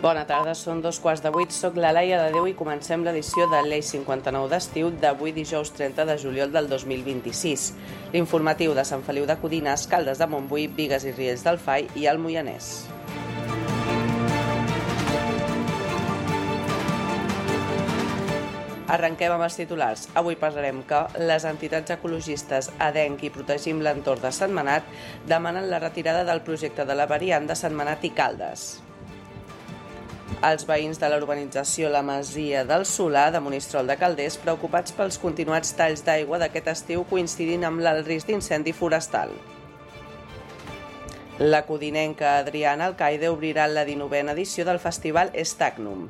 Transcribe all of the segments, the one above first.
Bona tarda, són 2:15. Soc la Laia de Déu i comencem l'edició de l'Eix 59 d'estiu d'avui dijous 30 de juliol del 2026. L'informatiu de Sant Feliu de Codines, Caldes de Montbui, Bigues i Riells del Fai i el Moianès. Arrenquem amb els titulars. Avui parlarem que les entitats ecologistes ADENC i Protegim l'Entorn de Sentmenat demanen la retirada del projecte de la variant de Sentmenat i Caldes. Els veïns de la urbanització La Masia del Solà de Monistrol de Calders preocupats pels continuats talls d'aigua d'aquest estiu coincidint amb el risc d'incendi forestal. La codinenca Adriana Alcaide obrirà la 19a edició del festival Stagnum.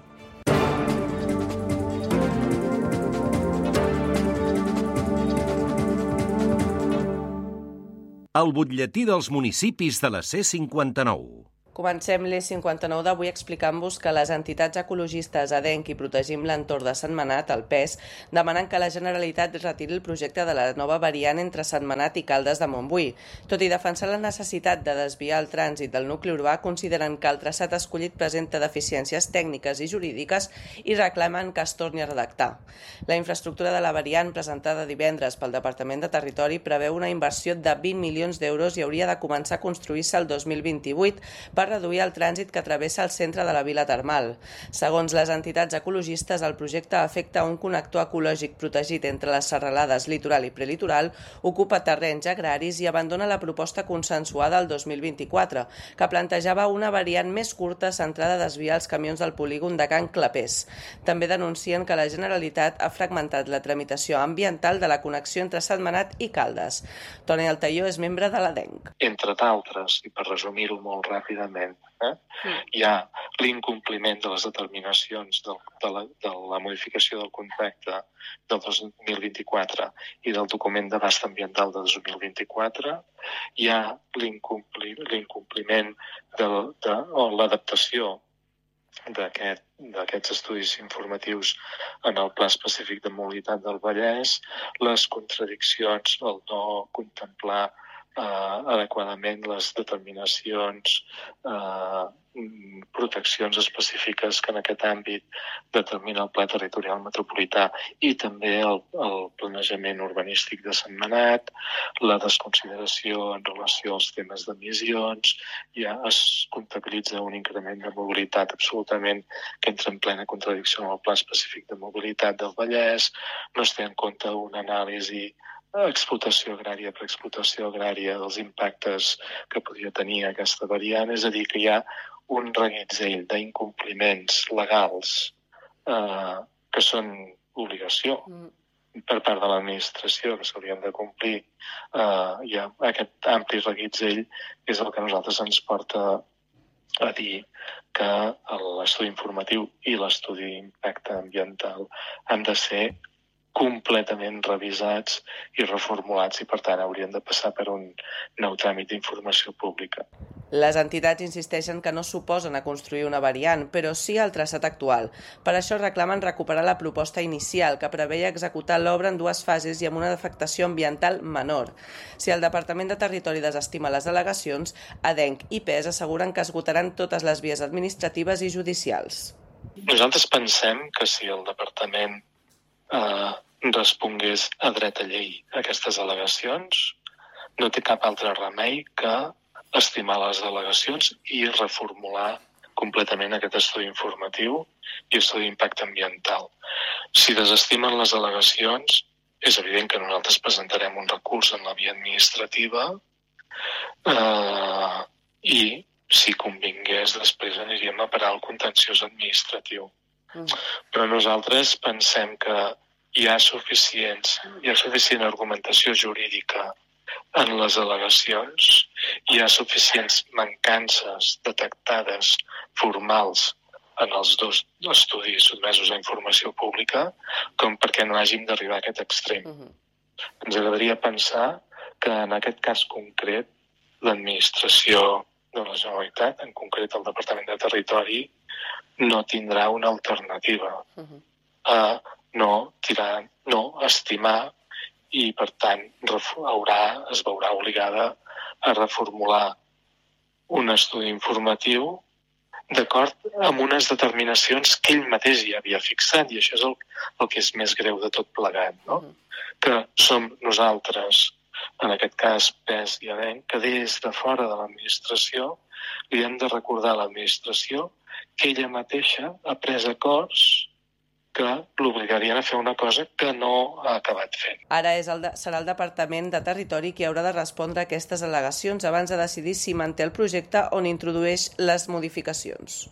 El butlletí dels municipis de la C59. Comencem l'E59 d'avui explicant-vos que les entitats ecologistes ADENC i Protegim l'Entorn de Sentmenat, el PES, demanen que la Generalitat retiri el projecte de la nova variant entre Sentmenat i Caldes de Montbui. Tot i defensar la necessitat de desviar el trànsit del nucli urbà, consideren que el traçat escollit presenta deficiències tècniques i jurídiques i reclamen que es torni a redactar. La infraestructura de la variant, presentada divendres pel Departament de Territori, preveu una inversió de 20 milions d'euros i hauria de començar a construir-se el 2028 per reduir el trànsit que travessa el centre de la vila termal. Segons les entitats ecologistes, el projecte afecta un connector ecològic protegit entre les serralades litoral i prelitoral, ocupa terrenys agraris i abandona la proposta consensuada el 2024, que plantejava una variant més curta centrada a desviar els camions del polígon de Can Clapés. També denuncien que la Generalitat ha fragmentat la tramitació ambiental de la connexió entre Sentmenat i Caldes. Toni Altaió és membre de l'ADENC. Entre d'altres, i per resumir-ho molt ràpidament, hi ha l'incompliment de les determinacions de la modificació del contracte del 2024 i del document d'abast ambiental del 2024, hi ha l'incompliment o l'adaptació d'aquests estudis informatius en el Pla Específic de Mobilitat del Vallès, les contradiccions al no contemplar adequadament les determinacions, proteccions específiques que en aquest àmbit determina el Pla Territorial Metropolità i també el planejament urbanístic de Sentmenat, la desconsideració en relació als temes d'emissions, ja es comptabilitza un increment de mobilitat absolutament que entra en plena contradicció amb el Pla Específic de Mobilitat del Vallès, no es té en compte una anàlisi explotació agrària per explotació agrària dels impactes que podria tenir aquesta variant, és a dir, que hi ha un reguitzell d'incompliments legals que són obligació per part de l'administració, que s'haurien de complir. Hi ha aquest ampli reguitzell és el que a nosaltres ens porta a dir que l'estudi informatiu i l'estudi d'impacte ambiental han de ser completament revisats i reformulats i, per tant, haurien de passar per un nou tràmit d'informació pública. Les entitats insisteixen que no s'oposen a construir una variant, però sí al traçat actual. Per això reclamen recuperar la proposta inicial, que preveia executar l'obra en 2 fases i amb una afectació ambiental menor. Si el Departament de Territori desestima les al·legacions, ADENC i PES asseguren que esgotaran totes les vies administratives i judicials. Nosaltres pensem que si el Departament respongués a dret a llei a aquestes al·legacions, no té cap altre remei que estimar les al·legacions i reformular completament aquest estudi informatiu i estudi d'impacte ambiental. Si desestimen les al·legacions, és evident que nosaltres presentarem un recurs en la via administrativa i, si convingués, després aniríem a parar el contenciós administratiu. Però nosaltres pensem que hi ha suficient argumentació jurídica en les al·legacions, hi ha suficients mancances detectades formals en els 2 estudis sotmesos a informació pública com perquè no hàgim d'arribar a aquest extrem. Ens agradaria pensar que en aquest cas concret l'administració de la Generalitat, en concret el Departament de Territori, no tindrà una alternativa a no estimar i, per tant, es veurà obligada a reformular un estudi informatiu d'acord amb unes determinacions que ell mateix ja havia fixat, i això és el que és més greu de tot plegat, no? Que som nosaltres, en aquest cas PES i ADENC, que des de fora de l'administració li hem de recordar a l'administració que ella mateixa ha pres acords que l'obligarien a fer una cosa que no ha acabat fent. Ara serà el Departament de Territori qui haurà de respondre a aquestes al·legacions abans de decidir si manté el projecte o n'introdueix les modificacions.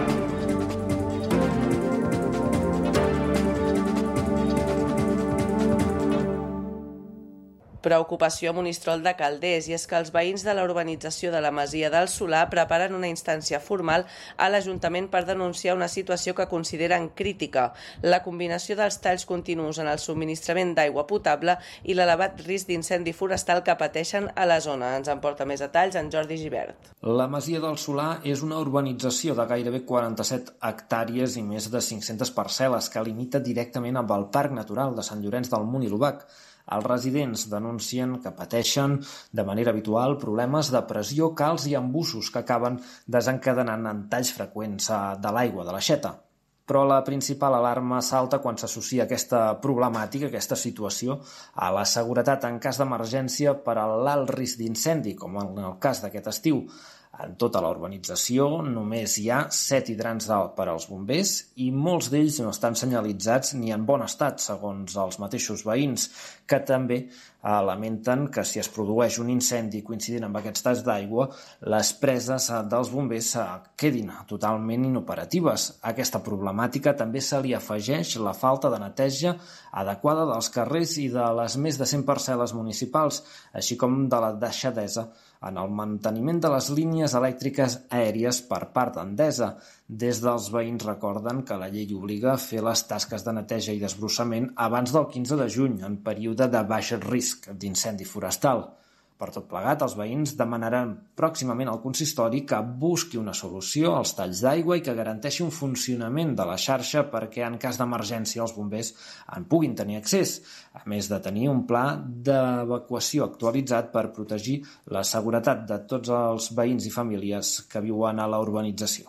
Preocupació a Monistrol de Calders, i és que els veïns de la urbanització de la Masia del Solà preparen una instància formal a l'Ajuntament per denunciar una situació que consideren crítica: la combinació dels talls continus en el subministrament d'aigua potable i l'elevat risc d'incendi forestal que pateixen a la zona. Ens en porta més detalls en Jordi Gibert. La Masia del Solà és una urbanització de gairebé 47 hectàrees i més de 500 parcel·les que limita directament amb el Parc Natural de Sant Llorenç del Munt i l'Obac. Els residents denuncien que pateixen de manera habitual problemes de pressió, calç i embussos que acaben desencadenant en talls freqüents de l'aigua de l'aixeta. Però la principal alarma salta quan s'associa aquesta problemàtica, aquesta situació, a la seguretat en cas d'emergència per a l'alt risc d'incendi, com en el cas d'aquest estiu. En tota la urbanització només hi ha 7 hidrants d'alt per als bombers i molts d'ells no estan senyalitzats ni en bon estat, segons els mateixos veïns, que també lamenten que si es produeix un incendi coincidint amb aquests talls d'aigua, les preses dels bombers quedin totalment inoperatives. A aquesta problemàtica també se li afegeix la falta de neteja adequada dels carrers i de les més de 100 parcel·les municipals, així com de la deixadesa en el manteniment de les línies elèctriques aèries per part d'Endesa. Des dels veïns recorden que la llei obliga a fer les tasques de neteja i desbrossament abans del 15 de juny, en període de baix risc d'incendi forestal. Per tot plegat, els veïns demanaran pròximament al consistori que busqui una solució als talls d'aigua i que garanteixi un funcionament de la xarxa perquè en cas d'emergència els bombers en puguin tenir accés, a més de tenir un pla d'evacuació actualitzat per protegir la seguretat de tots els veïns i famílies que viuen a la urbanització.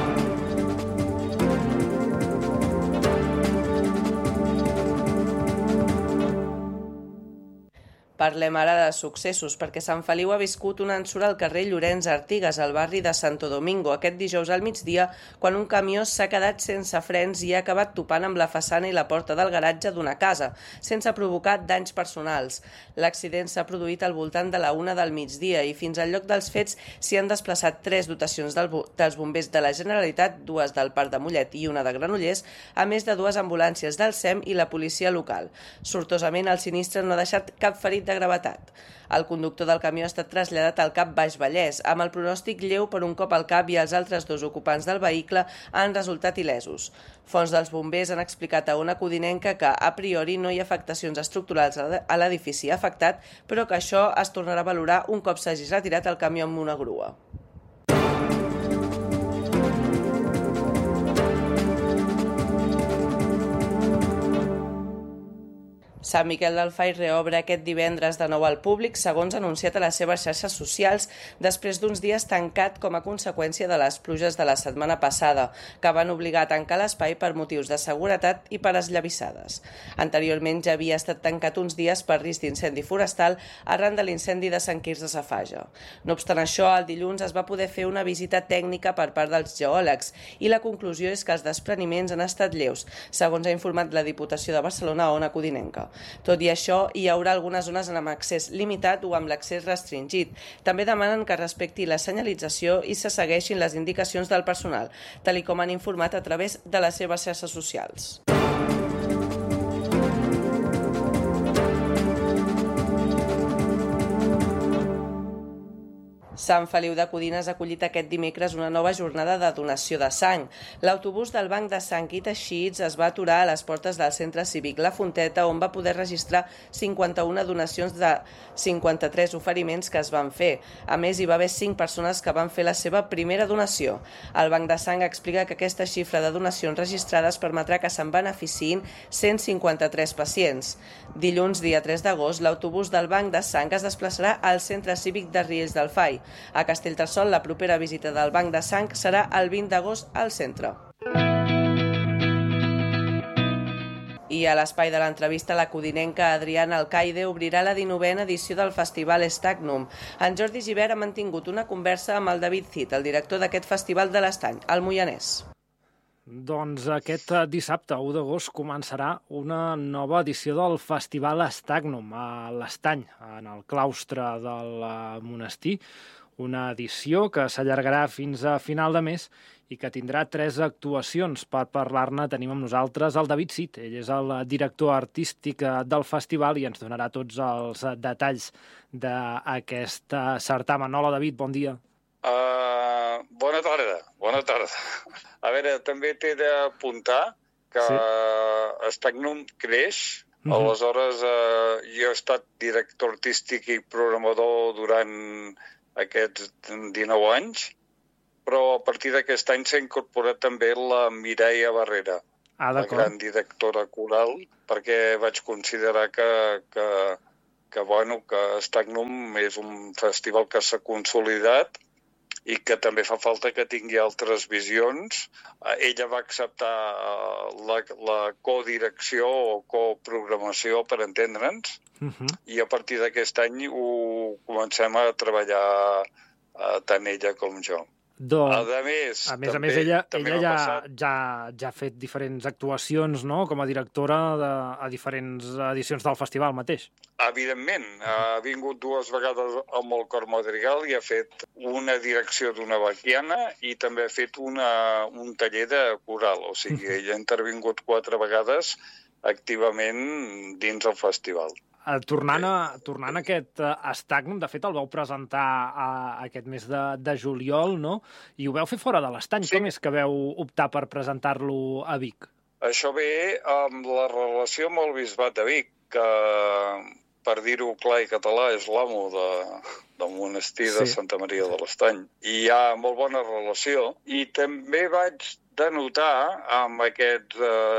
Parlem ara de successos, perquè Sant Feliu ha viscut una ensura al carrer Llorenç Artigas, al barri de Santo Domingo, aquest dijous al migdia, quan un camió s'ha quedat sense frens i ha acabat topant amb la façana i la porta del garatge d'una casa, sense provocar danys personals. L'accident s'ha produït al voltant de la 1 del migdia i fins al lloc dels fets s'hi han desplaçat 3 dotacions dels bombers de la Generalitat, 2 del Parc de Mollet i 1 de Granollers, a més de 2 ambulàncies del SEM i la policia local. Sortosament, el sinistre no ha deixat cap ferit de gravetat. El conductor del camió ha estat traslladat al CAP Baix Vallès, amb el pronòstic lleu per un cop al cap, i els altres 2 ocupants del vehicle han resultat il·lesos. Fonts dels bombers han explicat a Ona Codinenca que a priori no hi ha afectacions estructurals a l'edifici afectat, però que això es tornarà a valorar un cop s'hagi retirat el camió amb una grua. Sant Miquel del Fai reobre aquest divendres de nou al públic, segons anunciat a les seves xarxes socials, després d'uns dies tancat com a conseqüència de les pluges de la setmana passada, que van obligar a tancar l'espai per motius de seguretat i per esllavissades. Anteriorment ja havia estat tancat uns dies per risc d'incendi forestal arran de l'incendi de Sant Quirze Safaja. No obstant això, el dilluns es va poder fer una visita tècnica per part dels geòlegs i la conclusió és que els despreniments han estat lleus, segons ha informat la Diputació de Barcelona, Ona Codinenca. Tot i això, hi haurà algunes zones amb accés limitat o amb l'accés restringit. També demanen que respecti la senyalització i se segueixin les indicacions del personal, tal com han informat a través de les seves xarxes socials. Sant Feliu de Codines ha acollit aquest dimecres una nova jornada de donació de sang. L'autobús del Banc de Sang i Teixits es va aturar a les portes del Centre Cívic La Fonteta, on va poder registrar 51 donacions de 53 oferiments que es van fer. A més, hi va haver 5 persones que van fer la seva primera donació. El Banc de Sang explica que aquesta xifra de donacions registrades permetrà que se'n beneficiïn 153 pacients. Dilluns, dia 3 d'agost, l'autobús del Banc de Sang es desplaçarà al Centre Cívic de Riells del Fai. A Castellterçol, la propera visita del Banc de Sang serà el 20 d'agost al centre. I a l'espai de l'entrevista, la codinenca Adriana Alcaide obrirà la 19a edició del Festival Stagnum. En Jordi Gibert ha mantingut una conversa amb el David Cid, el director d'aquest festival de l'Estany, al Moianès. Doncs aquest dissabte, 1 d'agost, començarà una nova edició del Festival Stagnum a l'Estany, en el claustre del monestir. Una edició que s'allargarà fins a final de mes i que tindrà 3 actuacions. Per parlar-ne tenim amb nosaltres el David Cid. Ell és el director artístic del festival i ens donarà tots els detalls d'aquest certamen. Hola, David, bon dia. Bona tarda. A veure, també t'he d'apuntar que Stagnum creix. Aleshores, jo he estat director artístic i programador durant aquests 19 anys, però a partir d'aquest any s'ha incorporat també la Mireia Barrera, la gran directora coral, perquè vaig considerar que Stagnum és un festival que s'ha consolidat i que també fa falta que tingui altres visions. Ella va acceptar la codirecció o coprogramació, per entendre'ns, i a partir d'aquest any ho comencem a treballar tant ella com jo. A més, ella ja ha fet diferents actuacions, no?, com a directora a diferents edicions del festival mateix. Evidentment, ha vingut 2 vegades amb el Cor Madrigal i ha fet una direcció d'una baquiana i també ha fet un taller de coral. O sigui, ella ha intervingut 4 vegades activament dins el festival. Tornant a aquest Stagnum, de fet el vau presentar aquest mes de juliol, no? I ho vau fer fora de l'Estany. Com és que vau optar per presentar-lo a Vic? Això ve amb la relació amb el Bisbat de Vic, que, per dir-ho clar i català, és l'amo del monestir de Santa Maria de l'Estany. I hi ha molt bona relació. I també vaig de notar, amb aquests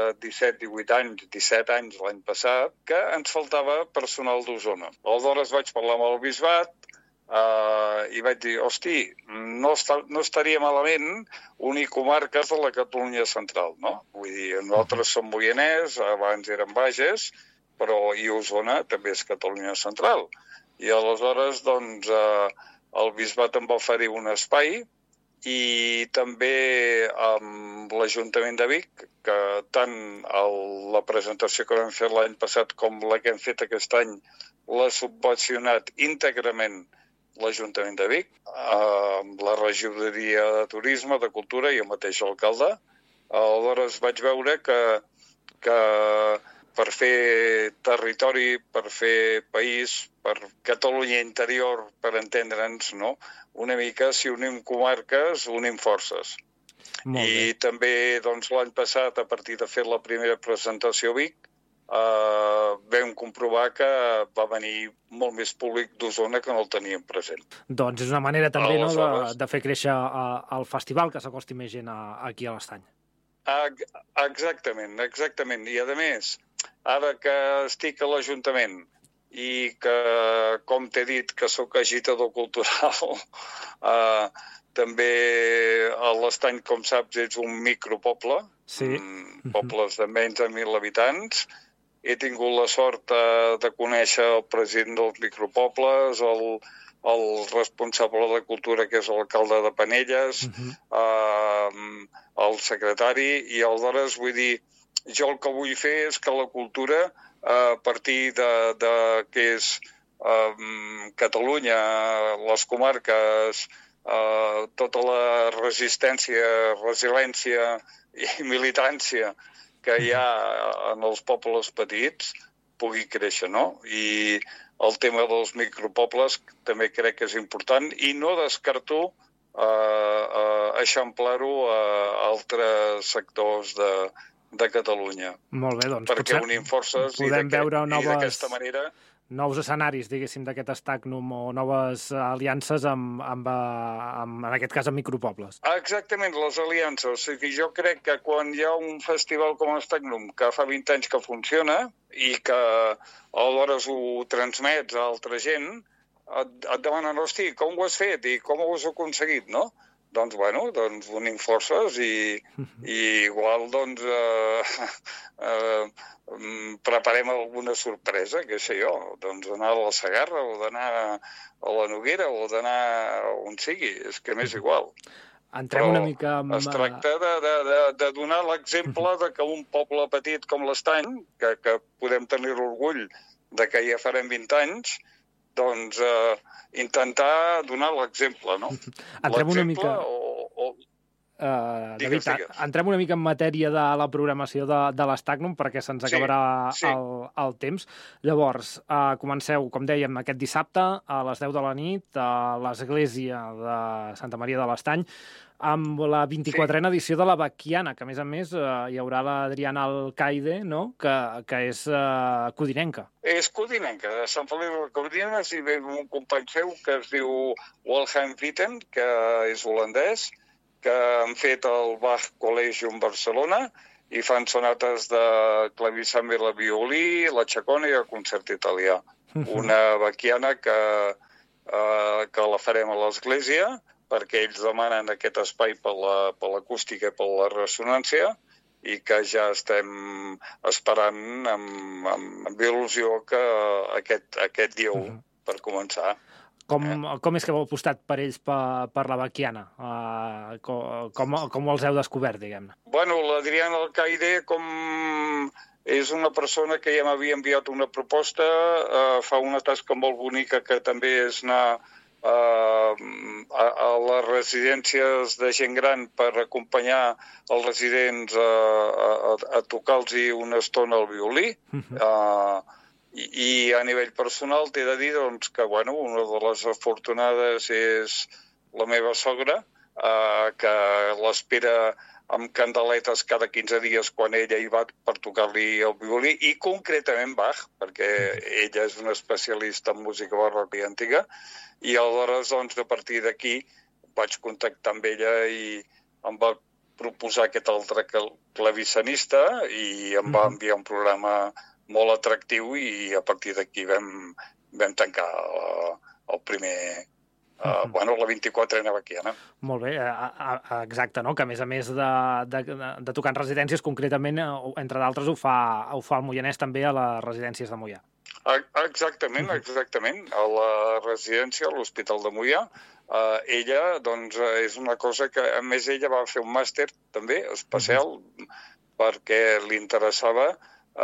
17 anys l'any passat, que ens faltava personal d'Osona. Aleshores vaig parlar amb el Bisbat i vaig dir, hosti, no estaria malament unir comarques de la Catalunya central, no? Vull dir, nosaltres som Moianès, abans érem Bages, però i Osona també és Catalunya central. I aleshores, doncs, el Bisbat em va oferir un espai i també amb l'Ajuntament de Vic, que tant la presentació que vam fer l'any passat com la que hem fet aquest any l'ha subvencionat íntegrament l'Ajuntament de Vic, amb la regidoria de Turisme, de Cultura i el mateix alcalde. Aleshores vaig veure que per fer territori, per fer país, per Catalunya interior, per entendre'ns, no? Una mica, si unim comarques, unim forces. I també l'any passat, a partir de fer la primera presentació a Vic, vam comprovar que va venir molt més públic d'Osona que no el teníem present. Doncs és una manera també de fer créixer el festival, que s'acosti més gent aquí a l'Estany. Exactament. I a més, ara que estic a l'Ajuntament i que, com t'he dit, que sóc agitador cultural, també a l'Estany, com saps, és un micropoble, pobles de menys de 1.000 habitants. He tingut la sort de conèixer el president dels micropobles, el responsable de cultura, que és l'alcalde de Penelles, el secretari, i aleshores vull dir, jo el que vull fer és que la cultura, a partir de que és Catalunya, les comarques, tota la resiliència i militància que hi ha en els pobles petits pugui créixer, no? I el tema dels micropobles també crec que és important i no descarto eixamplar-ho a altres sectors de Catalunya. Molt bé, doncs perquè unim forces i d'aquesta manera nous escenaris, diguéssim, d'aquest Stagnum o noves aliances en aquest cas amb micropobles. Exactament, les aliances. O sigui, jo crec que quan hi ha un festival com el Stagnum, que fa 20 anys que funciona i que aleshores ho transmets a altra gent, et demanen, hosti, com ho has fet i com ho has aconseguit, no? Doncs, bueno, unim forces i igual, doncs, preparem alguna sorpresa, què sé jo, doncs anar a la Segarra o d'anar a la Noguera o d'anar on sigui, és que m'és igual. Entrem una mica amb... Es tracta de donar l'exemple de que un poble petit com l'Estany, que podem tenir l'orgull de que ja farem 20 anys, doncs intentar donar l'exemple, no? Entrem una mica... Digues. Entrem una mica en matèria de la programació de l'Stagnum perquè se'ns acabarà el temps. Llavors, comenceu, com dèiem, aquest dissabte a les 10 de la nit a l'església de Santa Maria de l'Estany amb la 24a edició de la Baquiana, que a més hi haurà l'Adriana Alcaide, no? que és codinenca. És codinenca, de Sant Feliu de Codines, i ve un company seu que es diu Wilhelm Witten, que és holandès, que han fet el Bach Collegium Barcelona i fan sonates de clavicèmbal a violí, la Chacona i el concert italià. Una Baquiana que la farem a l'església, perquè ells demanen aquest espai per l'acústica i per la ressonància, i que ja estem esperant amb il·lusió que aquest dia 1 per començar. Com és que heu apostat per ells per la Baquiana? Com els heu descobert, diguem-ne? Bueno, l'Adriana Alcaide és una persona que ja m'havia enviat una proposta, fa una tasca molt bonica que també és anar a les residències de gent gran per acompanyar els residents a tocar-los una estona al violí. I a nivell personal t'he de dir que una de les afortunades és la meva sogra, que l'espera amb candeletes cada 15 dies quan ella hi va per tocar-li el violí, i concretament Bach, perquè ella és una especialista en música barroca i antiga, i aleshores, a partir d'aquí, vaig contactar amb ella i em va proposar aquest altre clavicenista i em va enviar un programa molt atractiu i a partir d'aquí vam tancar el primer... la 24a Baquiana. Molt bé, exacte, no? Que a més de tocar en residències, concretament, entre d'altres, ho fa el Moianès també a les residències de Moià. Exactament. A la residència, a l'Hospital de Moià, ella, és una cosa que, a més, ella va fer un màster també especial perquè li interessava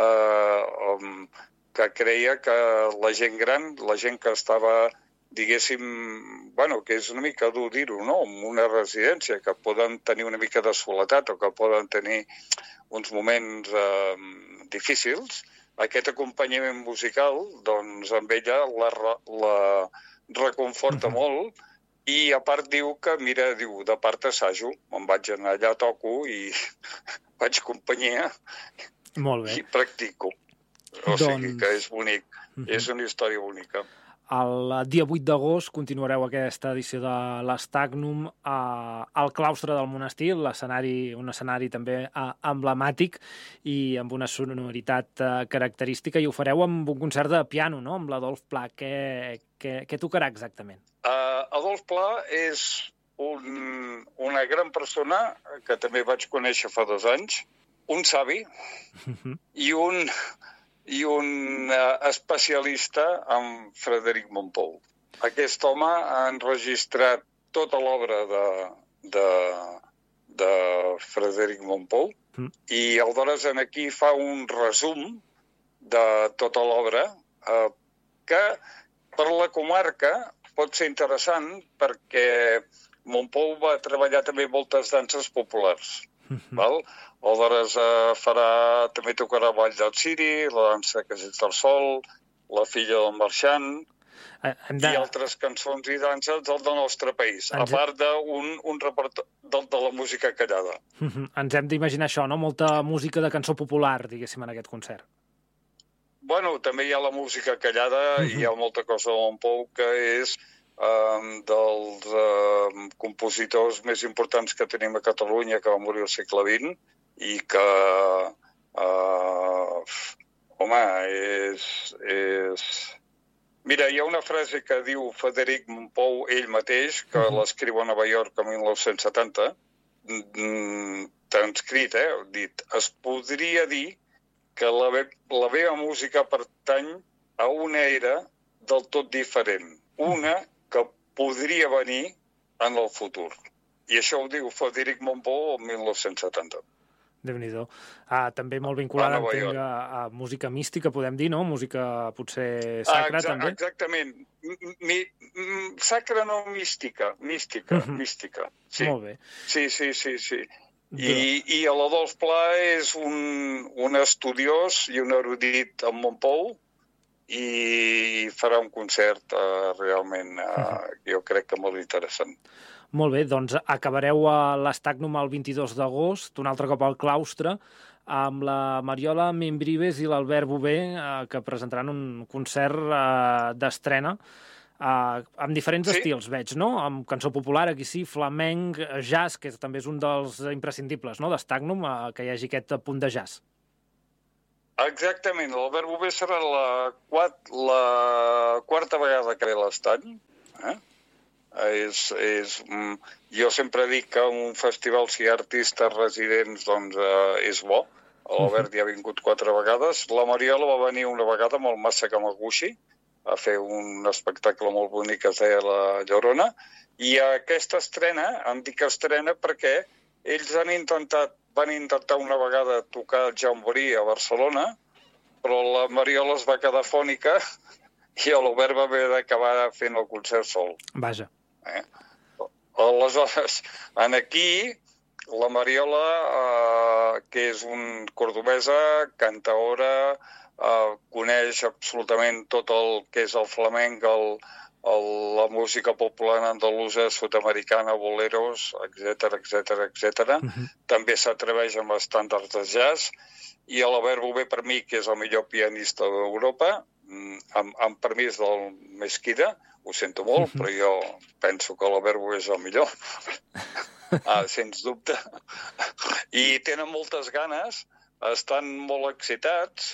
que creia que la gent gran, la gent que estava, diguéssim, que és una mica dur dir-ho, no?, en una residència, que poden tenir una mica de soledat o que poden tenir uns moments difícils, aquest acompanyament musical, amb ella la reconforta molt, i a part diu que, mira, de part assajo, me'n vaig anar allà, toco i faig companyia i practico. O sigui que és bonic, és una història bonica. El dia 8 d'agost continuareu aquesta edició de l'Stagnum al claustre del monestir, un escenari també emblemàtic i amb una sonoritat característica, i ho fareu amb un concert de piano, no?, amb l'Adolf Pla. Què tocarà exactament? Adolf Pla és una gran persona que també vaig conèixer fa 2 anys, un savi i un especialista en Frederic Mompou. Aquest home ha enregistrat tota l'obra de Frederic Mompou i aleshores aquí fa un resum de tota l'obra que per la comarca pot ser interessant perquè Mompou va treballar també moltes danses populars. Aleshores també tocarà Vall del Ciri, la dansa Casells del Sol, La filla del marxant i altres cançons i danses del nostre país, a part d'un repertori de la música callada. Ens hem d'imaginar això, no? Molta música de cançó popular, diguéssim, en aquest concert. Bueno, també hi ha la música callada i hi ha molta cosa de Mompou que és dels compositors més importants que tenim a Catalunya, que va morir al segle XX i que, Mira, hi ha una frase que diu Frederic Mompou, ell mateix, que l'escriu a Nova York el 1970, transcrit, dit, es podria dir que la meva música pertany a una era del tot diferent, una que podria venir en el futur. I això ho diu Frederic Mompou el 1970. Déu-n'hi-do. També molt vinculada, entenc, a música mística, podem dir, no? Música potser sacra, també? Exactament. Sacra no, mística. Mística. Sí. Molt bé. Sí. I l'Adolf Pla és un estudiós i un erudit amb Montpou i farà un concert realment, jo crec que molt interessant. Molt bé, doncs acabareu a l'Stagnum el 22 d'agost, un altre cop al claustre, amb la Mariola Membrives i l'Albert Bové, que presentaran un concert d'estrena amb diferents estils, veig, no? Amb cançó popular, aquí sí, flamenc, jazz, que també és un dels imprescindibles, no?, d'Stagnum, que hi hagi aquest punt de jazz. Exactament, l'Albert Bové serà la quarta vegada que ve a l'estany, jo sempre dic que un festival, si hi ha artistes residents, doncs és bo. L'Albert ja ha vingut 4 vegades. La Mariola va venir una vegada amb el Massa Kamaguchi a fer un espectacle molt bonic que es deia La Llorona. I aquesta estrena, em dic estrena perquè ells van intentar una vegada tocar el Jamboree a Barcelona, però la Mariola es va quedar fònica i l'Albert va haver d'acabar fent el concert sol. Vaja. Aleshores, aquí, la Mariola, que és un cordobesa, cantaora, coneix absolutament tot el que és el flamenc, la música popular andalusa, sud-americana, boleros, etc. També s'atreveix amb estàndards de jazz. I l'Albert Bové, per mi, que és el millor pianista d'Europa, amb permís del Mesquida, ho sento molt, però jo penso que l'Albert Bové és el millor, sens dubte. I tenen moltes ganes, estan molt excitats.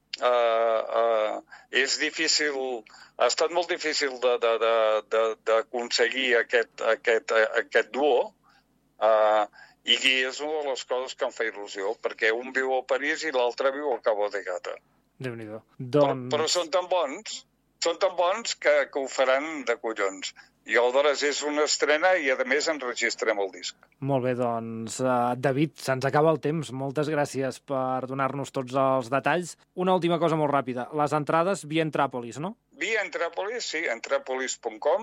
És difícil, ha estat molt difícil d'aconseguir aquest duo, i és una de les coses que em fa il·lusió, perquè un viu a París i l'altre viu a Cabo de Gata. Déu-n'hi-do. Però són tan bons que ho faran de collons. I aleshores és una estrena i, a més, enregistrem el disc. Molt bé, doncs, David, se'ns acaba el temps. Moltes gràcies per donar-nos tots els detalls. Una última cosa molt ràpida. Les entrades via Entràpolis, no? Via Entràpolis, sí, entràpolis.com.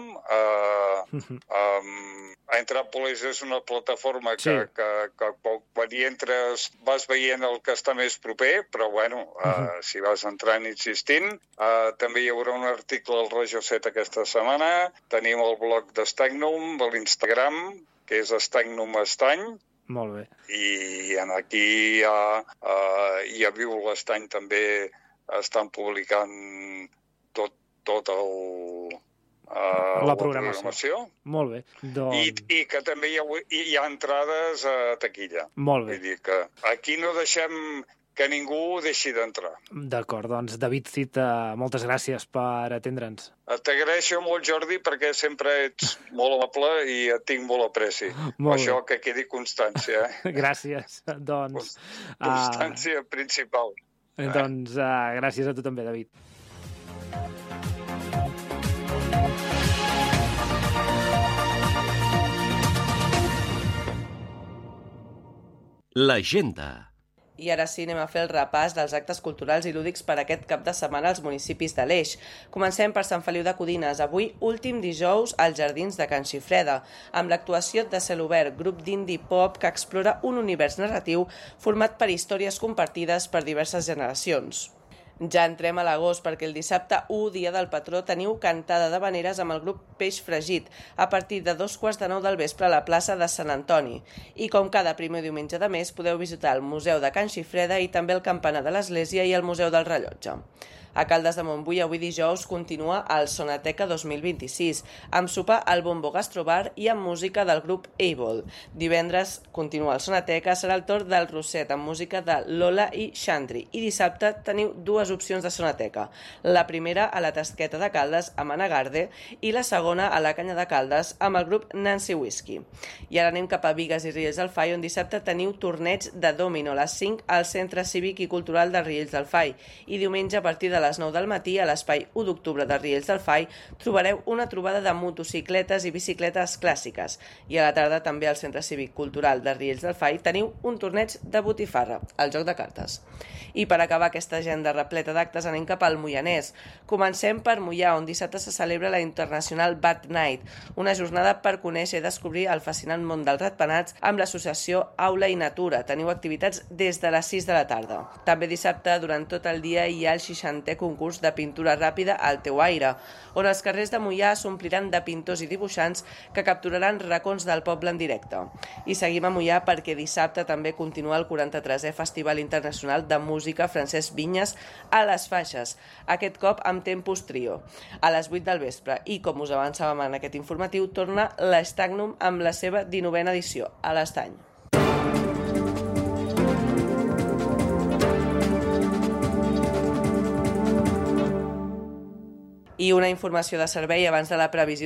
Entràpolis és una plataforma que quan hi entres vas veient el que està més proper, però bueno, si vas entrant insistint. També hi haurà un article al Regió 7 aquesta setmana. Tenim el blog d'Estagnum, de l'Instagram, que és Estagnum Estany. Molt bé. I aquí a Viu l'Estany també estan publicant tot la programació. Molt bé. I que també hi ha entrades a taquilla. Molt bé. Vull dir que aquí no deixem que ningú deixi d'entrar. D'acord, doncs David Cid, moltes gràcies per atendre'ns. T'agraeixo molt, Jordi, perquè sempre ets molt amable i et tinc molt apreci. Això que quedi constància. Gràcies. Doncs, constància principal. Doncs gràcies a tu també, David. L'agenda. I ara sí, anem a fer el repàs dels actes culturals i lúdics per aquest cap de setmana als municipis de l'Eix. Comencem per Sant Feliu de Codines. Avui, últim dijous, als Jardins de Can Xifreda, amb l'actuació de Celobert, grup d'indie pop que explora un univers narratiu format per històries compartides per diverses generacions. Ja entrem a l'agost perquè el dissabte 1, dia del patró, teniu cantada d'havaneres amb el grup Peix Fregit a partir de 2:45 del vespre a la plaça de Sant Antoni. I com cada primer diumenge de mes podeu visitar el Museu de Can Xifreda i també el Campanar de l'Església i el Museu del Rellotge. A Caldes de Montbui avui dijous continua el Sonateca 2026, amb sopar al Bombo Gastrobar i amb música del grup Able. Divendres continua el Sonateca, serà el torn del Roset amb música de Lola i Xandri. I dissabte teniu dues opcions de Sonateca. La primera a la Tasqueta de Caldes amb Anna Garde i la segona a la Canya de Caldes amb el grup Nancy Whisky. I ara anem cap a Bigues i Riells del Fai, on dissabte teniu torneig de dòmino a les 5 al Centre Cívic i Cultural de Riells del Fai. I diumenge a partir de les 9 del matí a l'espai 1 d'octubre de Riells del Fai trobareu una trobada de motocicletes i bicicletes clàssiques. I a la tarda també al Centre Cívic Cultural de Riells del Fai teniu un torneig de botifarra, el joc de cartes. I per acabar aquesta agenda repleta d'actes anem cap al Moianès. Comencem per Moià, on dissabte se celebra la International Bat Night, una jornada per conèixer i descobrir el fascinant món dels ratpenats amb l'associació Aula i Natura. Teniu activitats des de les 6 de la tarda. També dissabte, durant tot el dia, hi ha el 60è concurs de pintura ràpida al teu aire, on els carrers de Moià s'ompliran de pintors i dibuixants que capturaran racons del poble en directe. I seguim a Moià perquè dissabte també continua el 43è Festival Internacional de Música Francesc Vinyes a les Faixes, aquest cop amb Tempus Trio, a les 8 del vespre. I com us avançàvem en aquest informatiu, torna l'Estagnum amb la seva 19a edició, a l'Estany. I una informació de servei abans de la previsió